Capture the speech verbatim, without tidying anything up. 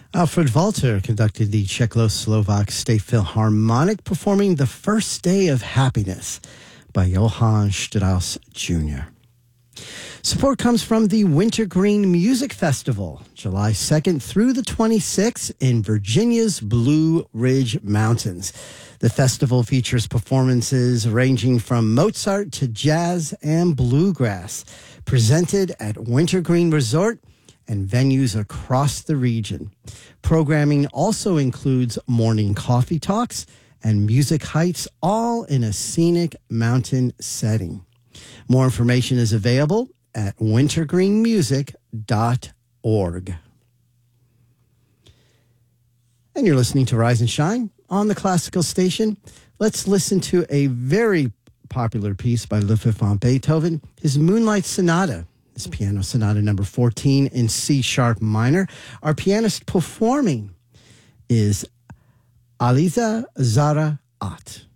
Alfred Walter conducted the Czechoslovak State Philharmonic, performing The First Day of Happiness by Johann Strauss Junior Support comes from the Wintergreen Music Festival, July second through the twenty-sixth in Virginia's Blue Ridge Mountains. The festival features performances ranging from Mozart to jazz and bluegrass, presented at Wintergreen Resort and venues across the region. Programming also includes morning coffee talks and music hikes, all in a scenic mountain setting. More information is available at wintergreen music dot org. And you're listening to Rise and Shine on the Classical Station. Let's listen to a very popular piece by Ludwig van Beethoven, his Moonlight Sonata. This piano sonata number fourteen in C sharp minor. Our pianist performing is Aliza Zara Ott.